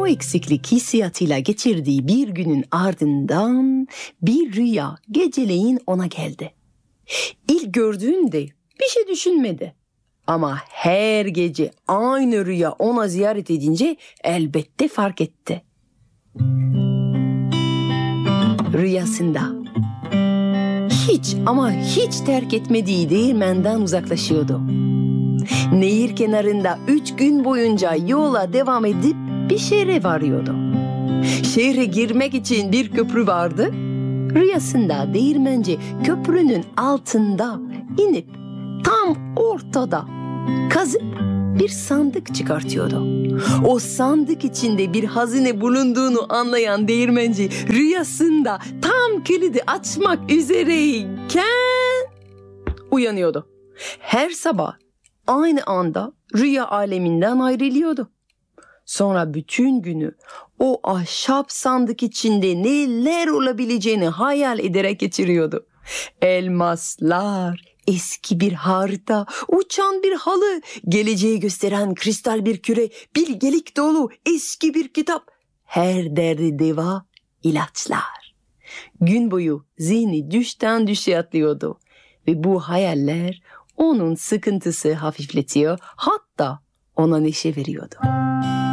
o eksiklik hissiyatıyla geçirdiği bir günün ardından bir rüya geceleyin ona geldi. İlk gördüğünde bir şey düşünmedi. Ama her gece aynı rüya ona ziyaret edince elbette fark etti. Rüyasında hiç ama hiç terk etmediği değirmenden uzaklaşıyordu. Nehir kenarında 3 gün boyunca yola devam edip bir şehre varıyordu. Şehre girmek için bir köprü vardı. Rüyasında değirmenci köprünün altında inip tam ortada kazıp bir sandık çıkartıyordu. O sandık içinde bir hazine bulunduğunu anlayan değirmenci rüyasında tam kilidi açmak üzereyken uyanıyordu. Her sabah aynı anda rüya aleminden ayrılıyordu. Sonra bütün günü o ahşap sandık içinde neler olabileceğini hayal ederek geçiriyordu. Elmaslar, eski bir harita, uçan bir halı, geleceği gösteren kristal bir küre, bilgelik dolu eski bir kitap, her derdi deva, ilaçlar. Gün boyu zihni düşten düşe atlıyordu ve bu hayaller onun sıkıntısı hafifletiyor, hatta ona neşe veriyordu.